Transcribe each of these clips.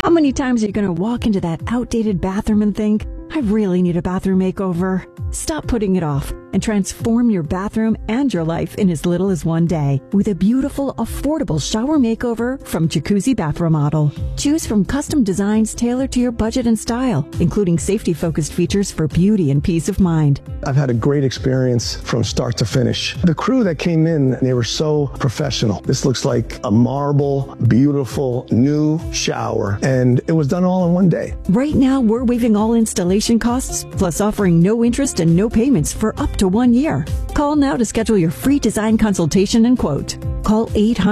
How many times are you going to walk into that outdated bathroom and think, I really need a bathroom makeover? Stop putting it off and transform your bathroom and your life in as little as one day with a beautiful, affordable shower makeover from Jacuzzi Bath Remodel. Choose from custom designs tailored to your budget and style, including safety-focused features for beauty and peace of mind. I've had a great experience from start to finish. The crew that came in, they were so professional. This looks like a marble, beautiful, new shower, and it was done all in one day. Right now, we're waiving all installation costs, plus offering no interest and no payments for up to 1 year. Call now to schedule your free design consultation and quote. Call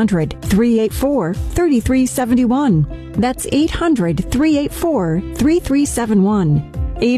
800-384-3371. That's 800-384-3371.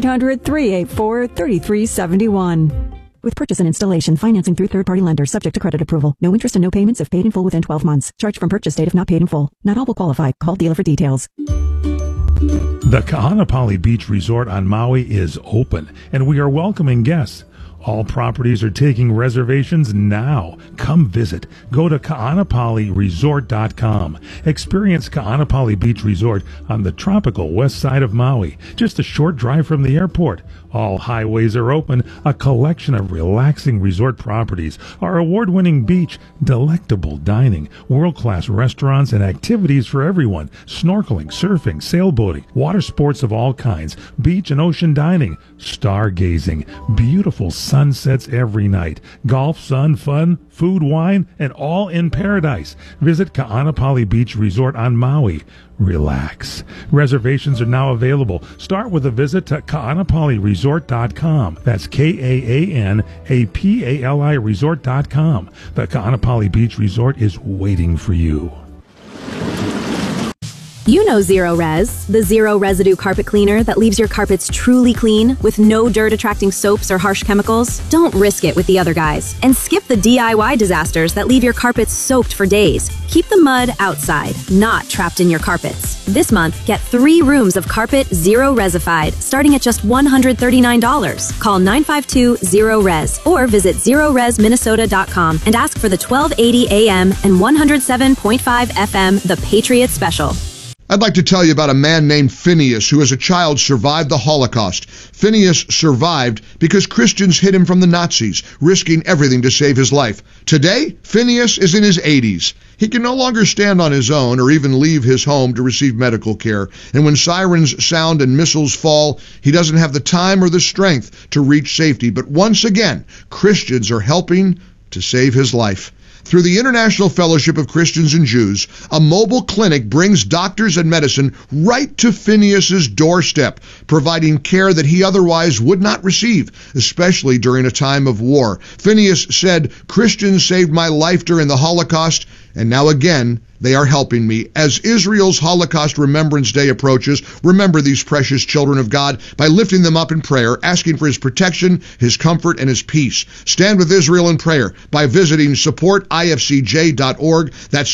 800-384-3371. With purchase and installation, financing through third-party lenders, subject to credit approval. No interest and no payments if paid in full within 12 months. Charge from purchase date if not paid in full. Not all will qualify. Call dealer for details. The Ka'anapali Beach Resort on Maui is open, and we are welcoming guests. All properties are taking reservations now. Come visit. Go to ka'anapaliresort.com. Experience Ka'anapali Beach Resort on the tropical west side of Maui, just a short drive from the airport. All highways are open, a collection of relaxing resort properties, our award-winning beach, delectable dining, world-class restaurants and activities for everyone, snorkeling, surfing, sailboating, water sports of all kinds, beach and ocean dining, stargazing, beautiful sunsets every night, golf, sun, fun, food, wine, and all in paradise. Visit Ka'anapali Beach Resort on Maui. Relax. Reservations are now available. Start with a visit to ka'anapaliresort.com. That's Ka'anapali resort.com. The Ka'anapali Beach Resort is waiting for you. You know Zero Res, the zero residue carpet cleaner that leaves your carpets truly clean with no dirt-attracting soaps or harsh chemicals. Don't risk it with the other guys and skip the DIY disasters that leave your carpets soaked for days. Keep the mud outside, not trapped in your carpets. This month, get 3 rooms of carpet Zero Resified, starting at just $139. Call 952-ZERO-RES or visit ZeroResMinnesota.com and ask for the 1280 AM and 107.5 FM The Patriot Special. I'd like to tell you about a man named Phineas who as a child survived the Holocaust. Phineas survived because Christians hid him from the Nazis, risking everything to save his life. Today, Phineas is in his 80s. He can no longer stand on his own or even leave his home to receive medical care. And when sirens sound and missiles fall, he doesn't have the time or the strength to reach safety. But once again, Christians are helping to save his life. Through the International Fellowship of Christians and Jews, a mobile clinic brings doctors and medicine right to Phineas's doorstep, providing care that he otherwise would not receive, especially during a time of war. Phineas said, "Christians saved my life during the Holocaust, and now again, they are helping me." As Israel's Holocaust Remembrance Day approaches, remember these precious children of God by lifting them up in prayer, asking for his protection, his comfort, and his peace. Stand with Israel in prayer by visiting supportifcj.org. That's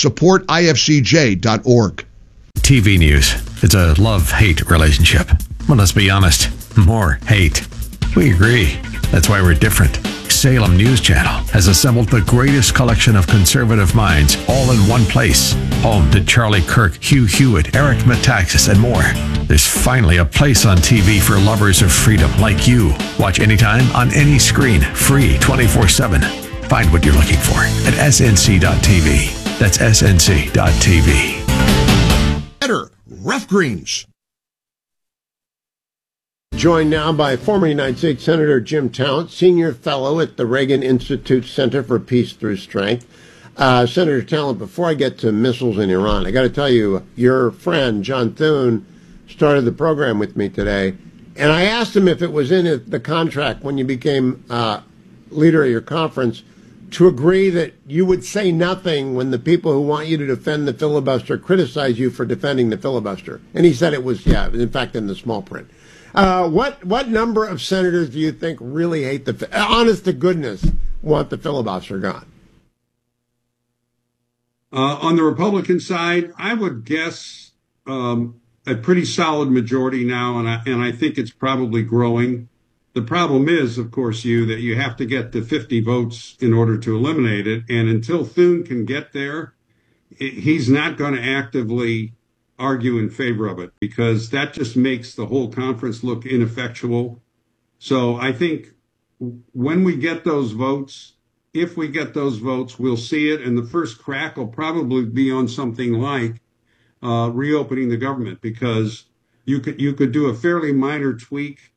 supportifcj.org. TV news. It's a love-hate relationship. Well, let's be honest. More hate. We agree. That's why we're different. Salem News Channel has assembled the greatest collection of conservative minds all in one place. Home to Charlie Kirk, Hugh Hewitt, Eric Metaxas, and more. There's finally a place on TV for lovers of freedom like you. Watch anytime, on any screen, free 24/7. Find what you're looking for at snc.tv. That's snc.tv. Better, Rough Greens. Joined now by former United States Senator Jim Talent, Senior Fellow at the Reagan Institute Center for Peace Through Strength. Senator Talent, before I get to missiles in Iran, I got to tell you, your friend John Thune started the program with me today, and I asked him if it was in the contract when you became leader of your conference to agree that you would say nothing when the people who want you to defend the filibuster criticize you for defending the filibuster. And he said it was, in fact, in the small print. What number of senators do you think really hate honest to goodness, want the filibuster gone? On the Republican side, I would guess a pretty solid majority now, and I think it's probably growing. The problem is, of course, that you have to get to 50 votes in order to eliminate it, and until Thune can get there, he's not going to actively argue in favor of it, because that just makes the whole conference look ineffectual. So I think when we get those votes, if we get those votes, we'll see it. And the first crack will probably be on something like reopening the government, because you could do a fairly minor tweak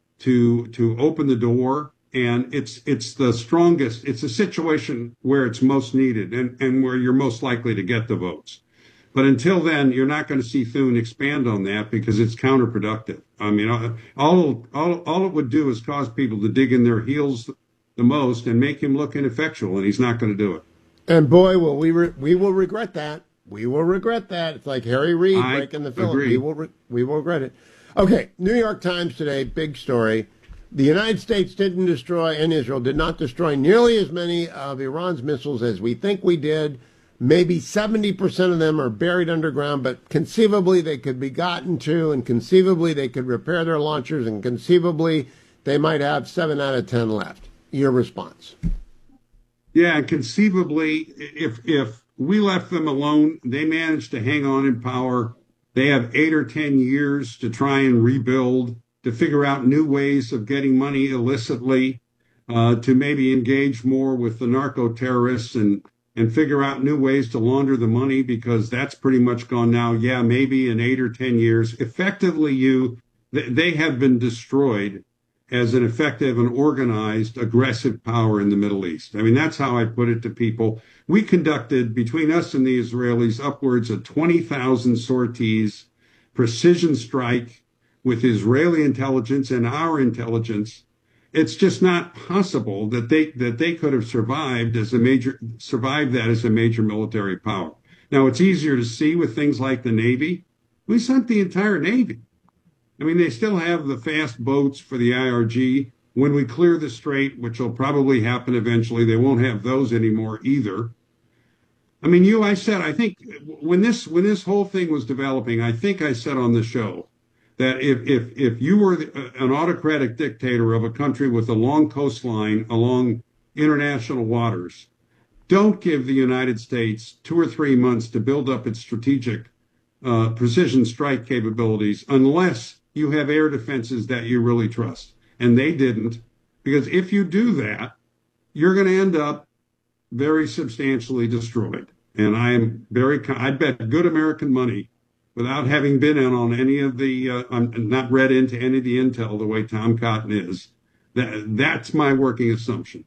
to open the door. And it's the strongest. It's a situation where it's most needed and where you're most likely to get the votes. But until then, you're not going to see Thune expand on that, because it's counterproductive. I mean, all it would do is cause people to dig in their heels the most and make him look ineffectual, and he's not going to do it. And boy, will we will regret that. We will regret that. It's like Harry Reid breaking the film. We will regret it. Okay, New York Times today, big story. The United States didn't destroy, and Israel did not destroy nearly as many of Iran's missiles as we think we did. Maybe 70% of them are buried underground, but conceivably they could be gotten to, and conceivably they could repair their launchers, and conceivably they might have 7 out of 10 left. Your response? Yeah, conceivably, if we left them alone, they managed to hang on in power. They have 8 or 10 years to try and rebuild, to figure out new ways of getting money illicitly, to maybe engage more with the narco-terrorists and figure out new ways to launder the money, because that's pretty much gone now. Yeah, maybe in 8 or 10 years. Effectively, they have been destroyed as an effective and organized, aggressive power in the Middle East. I mean, that's how I put it to people. We conducted, between us and the Israelis, upwards of 20,000 sorties, precision strike, with Israeli intelligence and our intelligence. It's just not possible that they could have survived that as a major military power. Now, it's easier to see with things like the Navy. We sunk the entire Navy. I mean, they still have the fast boats for the IRG. When we clear the strait, which will probably happen eventually, they won't have those anymore either. I mean, I think when this whole thing was developing, I think I said on the show that if you were an autocratic dictator of a country with a long coastline along international waters, don't give the United States 2 or 3 months to build up its strategic precision strike capabilities unless you have air defenses that you really trust. And they didn't, because if you do that, you're going to end up very substantially destroyed. And I bet good American money, without having been in on any of the, not read into any of the intel the way Tom Cotton is, that's my working assumption.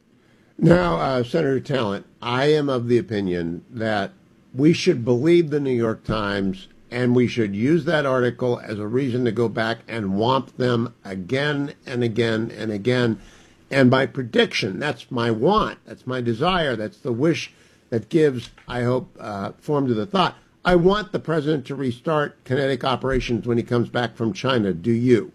Now, Senator Talent, I am of the opinion that we should believe the New York Times, and we should use that article as a reason to go back and whomp them again and again and again. And my prediction, that's my want, that's my desire, that's the wish that gives, I hope, form to the thought. I want the president to restart kinetic operations when he comes back from China. Do you?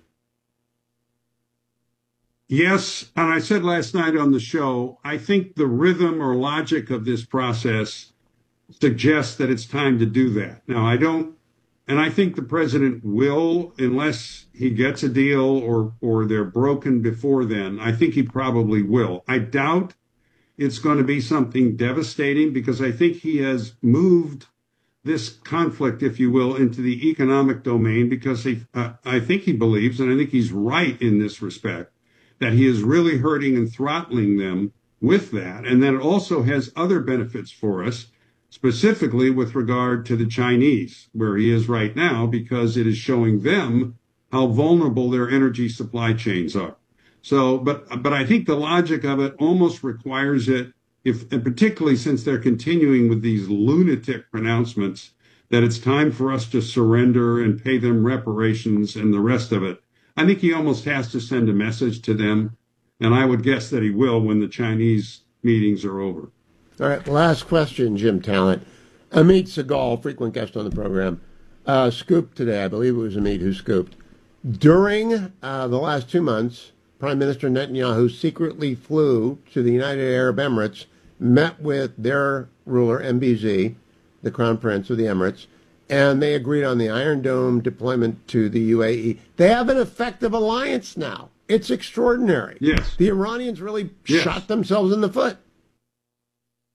Yes, and I said last night on the show, I think the rhythm or logic of this process suggests that it's time to do that. Now, I think the president will, unless he gets a deal or they're broken before then. I think he probably will. I doubt it's going to be something devastating, because I think he has moved this conflict, if you will, into the economic domain, because I think he believes, and I think he's right in this respect, that he is really hurting and throttling them with that. And then it also has other benefits for us, specifically with regard to the Chinese, where he is right now, because it is showing them how vulnerable their energy supply chains are. So, but I think the logic of it almost requires it, and particularly since they're continuing with these lunatic pronouncements that it's time for us to surrender and pay them reparations and the rest of it. I think he almost has to send a message to them, and I would guess that he will when the Chinese meetings are over. All right, last question, Jim Talent. Amit Segal, frequent guest on the program, scooped today. I believe it was Amit who scooped. During the last 2 months, Prime Minister Netanyahu secretly flew to the United Arab Emirates, met with their ruler, MBZ, the Crown Prince of the Emirates, and they agreed on the Iron Dome deployment to the UAE. They have an effective alliance now. It's extraordinary. Yes. The Iranians really shot themselves in the foot.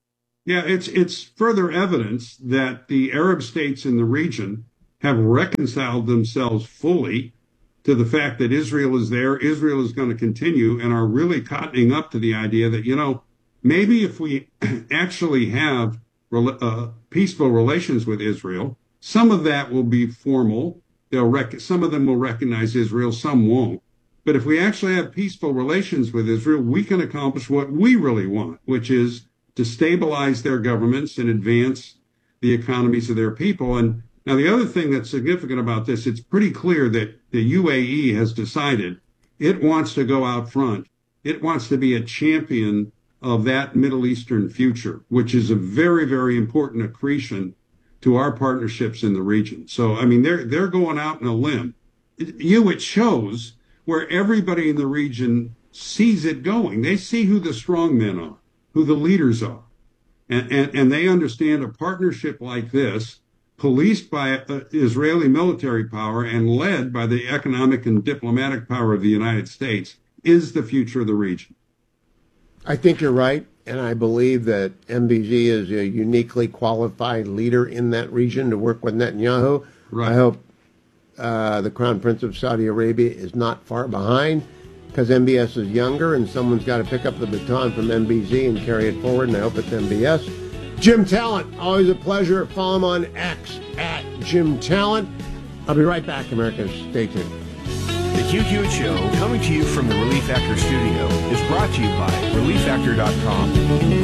Yeah, it's further evidence that the Arab states in the region have reconciled themselves fully to the fact that Israel is there, Israel is going to continue, and are really cottoning up to the idea that, maybe if we actually have peaceful relations with Israel, some of that will be formal. Some of them will recognize Israel, some won't. But if we actually have peaceful relations with Israel, we can accomplish what we really want, which is to stabilize their governments and advance the economies of their people. And now the other thing that's significant about this, it's pretty clear that the UAE has decided it wants to go out front. It wants to be a champion of that Middle Eastern future, which is a very, very important accretion to our partnerships in the region. So, I mean, they're going out on a limb. It shows where everybody in the region sees it going. They see who the strong men are, who the leaders are. And they understand a partnership like this, policed by Israeli military power and led by the economic and diplomatic power of the United States, is the future of the region. I think you're right, and I believe that MBZ is a uniquely qualified leader in that region to work with Netanyahu. Right. I hope the Crown Prince of Saudi Arabia is not far behind, because MBS is younger, and someone's got to pick up the baton from MBZ and carry it forward, and I hope it's MBS. Jim Talent, always a pleasure. Follow him on X at Jim Talent. I'll be right back, America. Stay tuned. The Hugh Hewitt Show, coming to you from the Relief Factor studio, is brought to you by ReliefFactor.com.